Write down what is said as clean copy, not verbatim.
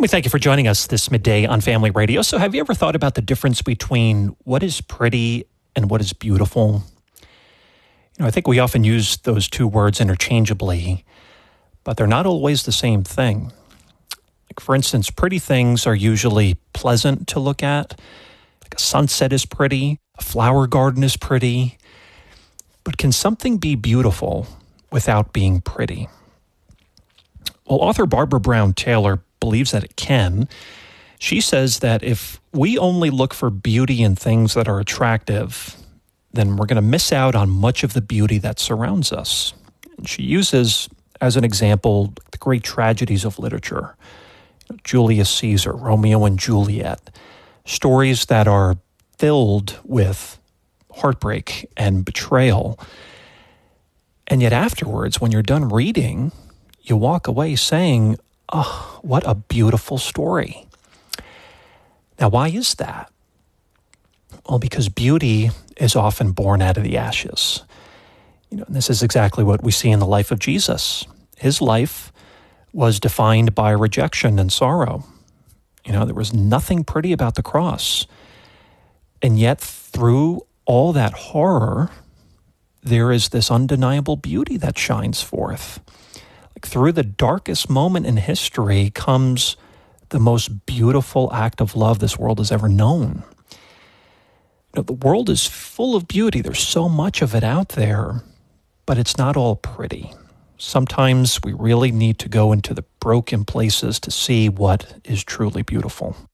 We thank you for joining us this midday on Family Radio. So have you ever thought about the difference between what is pretty and what is beautiful? I think we often use those two words interchangeably, but they're not always the same thing. Like, for instance, pretty things are usually pleasant to look at. Like a sunset is pretty, a flower garden is pretty. But can something be beautiful without being pretty? Well, author Barbara Brown Taylor believes that it can. She says that if we only look for beauty in things that are attractive, then we're going to miss out on much of the beauty that surrounds us. And she uses, as an example, the great tragedies of literature. Julius Caesar, Romeo and Juliet, stories that are filled with heartbreak and betrayal. And yet afterwards, when you're done reading, you walk away saying, "Oh, what a beautiful story." Now, why is that? Well, because beauty is often born out of the ashes. And this is exactly what we see in the life of Jesus. His life was defined by rejection and sorrow. There was nothing pretty about the cross. And yet, through all that horror, there is this undeniable beauty that shines forth. Through the darkest moment in history comes the most beautiful act of love this world has ever known. The world is full of beauty. There's so much of it out there, but it's not all pretty. Sometimes we really need to go into the broken places to see what is truly beautiful.